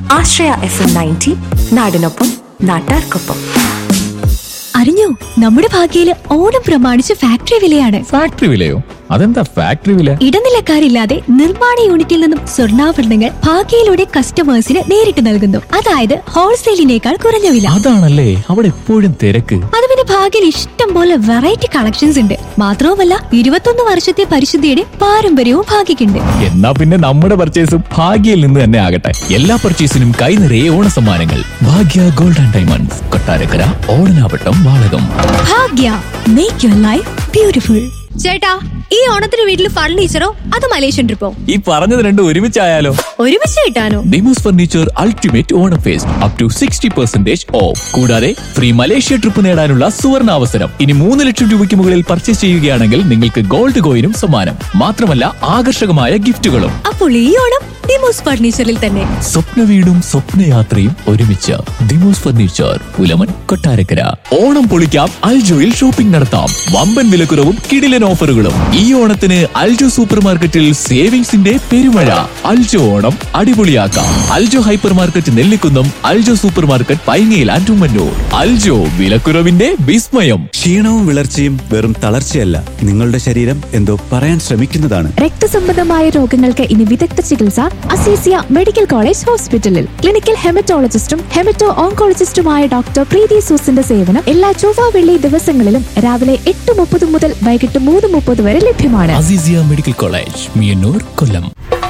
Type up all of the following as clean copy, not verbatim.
ആശ്രയ FM 90 നാടിനൊപ്പം നാട്ടാർക്കൊപ്പം. അറിഞ്ഞോ, നമ്മുടെ ഭാഗ്യയില് ഓണം പ്രമാണിച്ച് ഫാക്ടറി വിലയാണ്. ഫാക്ടറി വിലയോ? അതെന്താ ഫാക്ടറി വില? ഇടനിലക്കാരില്ലാതെ നിർമ്മാണ യൂണിറ്റിൽ നിന്നും സ്വർണ്ണാഭരണങ്ങൾ ഭാഗ്യയിലൂടെ കസ്റ്റമേഴ്സിന് നേരിട്ട് നൽകുന്നു. അതായത് ഹോൾസെയിലിനേക്കാൾ കുറഞ്ഞ വില. അതാണല്ലേ അവിടെ എപ്പോഴും തിരക്ക്. അത് പിന്നെ ഭാഗ്യയിൽ ഇഷ്ടം പോലെ വെറൈറ്റി കളക്ഷൻസ് ഉണ്ട്. മാത്രവുമല്ല 21 വർഷത്തെ പരിശുദ്ധിയുടെ പാരമ്പര്യവും ഭാഗ്യക്കുണ്ട്. എന്നാ പിന്നെ നമ്മുടെ പർച്ചേസും ഭാഗ്യയിൽ നിന്ന് തന്നെ ആകട്ടെ. എല്ലാ പർച്ചേസിനും കൈ നിറയെ ഓണ സമ്മാനങ്ങൾ. ഭാഗ്യ gold and diamonds, Kottarakkara, Odanavattam, Valakom. Bhagya, make your life beautiful. ചേട്ടാ, ഈ ഓണത്തിന് വീട്ടിൽ ഫർണിച്ചറോ അത് മലേഷ്യൻ ട്രിപ്പോ? ഈ പറഞ്ഞത് രണ്ടും ഒരുമിച്ചായാലോ? ഒരുമിച്ച് കിട്ടാനോ? Demos furniture ultimate Onam first up to 60% of. കൂടാതെ ഫ്രീ മലേഷ്യ ട്രിപ്പ് നേടാനുള്ള സുവർണ അവസരം. ഇനി 3 ലക്ഷം രൂപയ്ക്ക് മുകളിൽ പർച്ചേസ് ചെയ്യുകയാണെങ്കിൽ നിങ്ങൾക്ക് ഗോൾഡ് കോയിനും സമ്മാനം. മാത്രമല്ല ആകർഷകമായ ഗിഫ്റ്റുകളും. അപ്പോൾ ഈ ഓണം ഡിമോസ് ഫർണിച്ചറിൽ തന്നെ. സ്വപ്ന വീടും സ്വപ്നയാത്രയും ഒരുമിച്ച്. ഡിമോസ് ഫർണിച്ചർ, പുലമൺ, കൊട്ടാരക്കര. ഓണം പൊളിക്കാം, അൽജോയിൽ ഷോപ്പിംഗ് നടത്താം. വമ്പൻ വിലക്കുറവും കിടിലൻ ഓഫറുകളും. ഈ ഓണത്തിന് അൽജോ സൂപ്പർ മാർക്കറ്റിൽ സേവിങ്സിന്റെ പെരുമഴ. Aljo Onam അടിപൊളിയാക്കാം. Aljo hyper market Nellikunnam, Aljo super market പൈങ്ങയിൽ and Ummannoor. Aljo, വിലക്കുറവിന്റെ വിസ്മയം. ക്ഷീണവും വിളർച്ചയും വെറും തളർച്ചയല്ല, നിങ്ങളുടെ ശരീരം എന്തോ പറയാൻ ശ്രമിക്കുന്നതാണ്. രക്തസംബന്ധമായ രോഗങ്ങൾക്ക് ഇനി വിദഗ്ധ ചികിത്സ അസീസിയ മെഡിക്കൽ കോളേജ് ഹോസ്പിറ്റലിൽ. ക്ലിനിക്കൽ ഹെമറ്റോളജിസ്റ്റും ഹെമറ്റോ ഓങ്കോളജിസ്റ്റുമായ ഡോക്ടർ പ്രീതി സൂസിന്റെ സേവനം എല്ലാ ചൊവ്വ വെള്ളി ദിവസങ്ങളിലും രാവിലെ 8:30 മുതൽ വൈകിട്ട് 3:30 വരെ ലഭ്യമാണ്. അസീസിയ മെഡിക്കൽ കോളേജ്, മിയന്നൂർ, കൊല്ലം.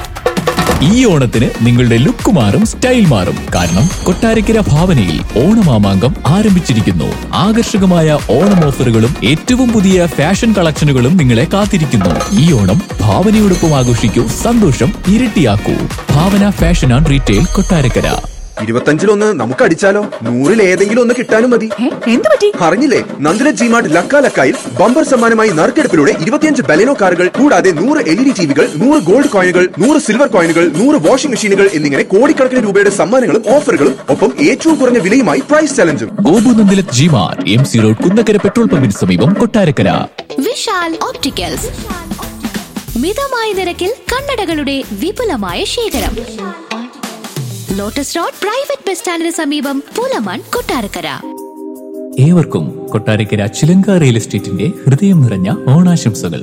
ഈ ഓണത്തിന് നിങ്ങളുടെ ലുക്ക് മാറും, സ്റ്റൈൽ മാറും. കാരണം കൊട്ടാരക്കര ഭാവനയിൽ ഓണമാമാങ്കം ആരംഭിച്ചിരിക്കുന്നു. ആകർഷകമായ ഓണം ഓഫറുകളും ഏറ്റവും പുതിയ ഫാഷൻ കളക്ഷനുകളും നിങ്ങളെ കാത്തിരിക്കുന്നു. ഈ ഓണം ഭാവനയോടൊപ്പം ആഘോഷിക്കൂ, സന്തോഷം ഇരട്ടിയാക്കൂ. ഭാവന ഫാഷൻ ആൻഡ് റീറ്റെയിൽ, കൊട്ടാരക്കര. 25-1 നമുക്ക് അടിച്ചാലോ? 100-ൽ ഏതെങ്കിലും ഒന്ന് കിട്ടാനും മതി. എന്ത് പറ്റി? അറിഞ്ഞില്ലേ? നന്ദിന ജിമാർട്ട് ലക്കാലക്കായിൽ ബമ്പർ സമ്മാനമായി നറുക്കെടുപ്പിലൂടെ 25 ബലെനോ കാറുകൾ, കൂടാതെ 100 LED ടിവികൾ, 100 ഗോൾഡ് കോയിനുകൾ, 100 സിൽവർ കോയിനുകൾ, 100 വാഷിംഗ് മെഷീനുകൾ എന്നിങ്ങനെ കോടിക്കണക്കിന് രൂപയുടെ സമ്മാനങ്ങളും ഓഫറുകളും ഒപ്പം ഏറ്റവും കുറഞ്ഞ വിലയുമായി price ചലഞ്ചും. Gopu Nandila G-Mart, MC road, Kunnakkara petrol പമ്പിന് സമീപം, കൊട്ടാരക്കര. വിശാൽ ഓപ്റ്റിക്കൽസ്, മിതമായ നിരക്കിൽ കണ്ണടകളുടെ വിപുലമായ ശേഖരം. ലോട്ടസ് റോഡ് പ്രൈവറ്റ് ബസ് സ്റ്റാൻഡിന് സമീപം, പുലമൺ, കൊട്ടാരക്കര. ഏവർക്കും കൊട്ടാരക്കര ചിലങ്ക റിയൽ എസ്റ്റേറ്റിന്റെ ഹൃദയം നിറഞ്ഞ ഓണാശംസകൾ.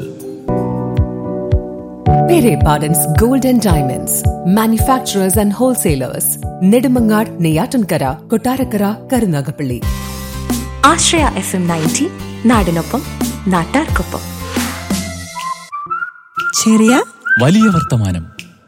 Pere Pardon's Gold and Diamonds, manufacturers and wholesalers, Nedumangad, Neyyatankara, Kottarakara, Karunagapalli. Ashraya FM 90 നാടിനൊപ്പം നാട്ടാർക്കൊപ്പം. ചെറിയ വലിയ വർത്തമാനം.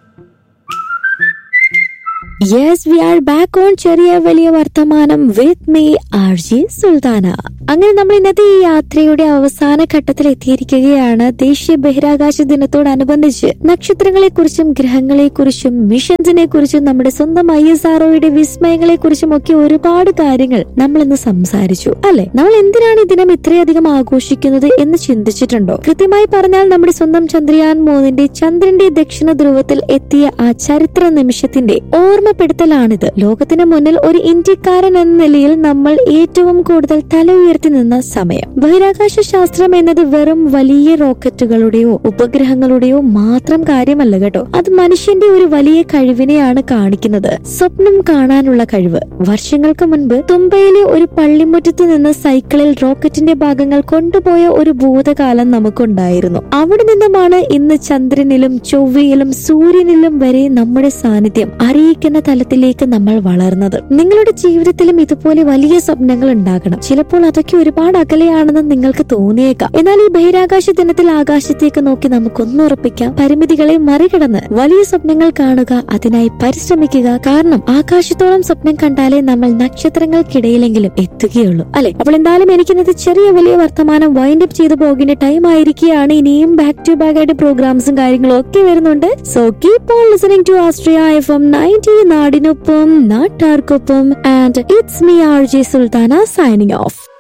Yes, we are back on ചെറിയ വലിയ വർത്തമാനം with me RJ സുൽത്താന. അങ്ങനെ നമ്മൾ ഇന്നത്തെ ഈ യാത്രയുടെ അവസാന ഘട്ടത്തിൽ എത്തിയിരിക്കുകയാണ്. ദേശീയ ബഹിരാകാശ ദിനത്തോടനുബന്ധിച്ച് നക്ഷത്രങ്ങളെ കുറിച്ചും ഗ്രഹങ്ങളെ കുറിച്ചും മിഷൻസിനെ കുറിച്ചും നമ്മുടെ സ്വന്തം ISROയുടെ വിസ്മയങ്ങളെ കുറിച്ചും ഒക്കെ ഒരുപാട് കാര്യങ്ങൾ നമ്മൾ ഇന്ന് സംസാരിച്ചു, അല്ലെ? നമ്മൾ എന്തിനാണ് ഈ ദിനം ഇത്രയധികം ആഘോഷിക്കുന്നത് എന്ന് ചിന്തിച്ചിട്ടുണ്ടോ? കൃത്യമായി പറഞ്ഞാൽ നമ്മുടെ സ്വന്തം ചന്ദ്രയാൻ 3ന്റെ ചന്ദ്രന്റെ ദക്ഷിണ ധ്രുവത്തിൽ എത്തിയ ആ ചരിത്ര നിമിഷത്തിന്റെ ഓർമ്മപ്പെടുത്തലാണിത്. ലോകത്തിന് മുന്നിൽ ഒരു ഇന്ത്യക്കാരൻ എന്ന നിലയിൽ നമ്മൾ ഏറ്റവും കൂടുതൽ തല ഉയർത്തി നിന്ന സമയം. ബഹിരാകാശ ശാസ്ത്രം എന്നത് വെറും വലിയ റോക്കറ്റുകളുടെയോ ഉപഗ്രഹങ്ങളുടെയോ മാത്രം കാര്യമല്ല കേട്ടോ. അത് മനുഷ്യന്റെ ഒരു വലിയ കഴിവിനെയാണ് കാണിക്കുന്നത്. സ്വപ്നം കാണാനുള്ള കഴിവ്. വർഷങ്ങൾക്ക് മുൻപ് തുമ്പയിലെ ഒരു പള്ളിമുറ്റത്ത് നിന്ന് സൈക്കിളിൽ റോക്കറ്റിന്റെ ഭാഗങ്ങൾ കൊണ്ടുപോയ ഒരു ഭൂതകാലം നമുക്കുണ്ടായിരുന്നു. അവിടെ നിന്നുമാണ് ഇന്ന് ചന്ദ്രനിലും ചൊവ്വയിലും സൂര്യനിലും വരെ നമ്മുടെ സാന്നിധ്യം അറിയിക്കുന്ന തലത്തിലേക്ക് നമ്മൾ വളർന്നത്. നിങ്ങളുടെ ജീവിതത്തിലും ഇതുപോലെ വലിയ സ്വപ്നങ്ങൾ ഉണ്ടാകണം. ചിലപ്പോൾ അതൊക്കെ ഒരുപാട് അകലെയാണെന്ന് നിങ്ങൾക്ക് തോന്നിയേക്കാം. എന്നാൽ ഈ ബഹിരാകാശ ദിനത്തിൽ ആകാശത്തേക്ക് നോക്കി നമുക്കൊന്നും ഉറപ്പിക്കാം: പരിമിതികളെ മറികടന്ന് വലിയ സ്വപ്നങ്ങൾ കാണുക, അതിനായി പരിശ്രമിക്കുക. കാരണം ആകാശത്തോളം സ്വപ്നം കണ്ടാലേ നമ്മൾ നക്ഷത്രങ്ങൾക്കിടയിലെങ്കിലും എത്തുകയുള്ളൂ, അല്ലെ? അപ്പോൾ എന്തായാലും എനിക്കിന്നത്തെ ചെറിയ വലിയ വർത്തമാനം വൈൻഡ് അപ്പ് ചെയ്ത് പോകേണ്ട ടൈം ആയിരിക്കുകയാണ്. ഇനിയും ബാക്ക് ടു ബാക്ക് ആയിട്ട് പ്രോഗ്രാംസും കാര്യങ്ങളും ഒക്കെ വരുന്നുണ്ട്. So keep on listening to Austria FM 90 നാടിനൊപ്പം നാട്ടാർക്കൊപ്പം. And it's me RJ Sultana signing off.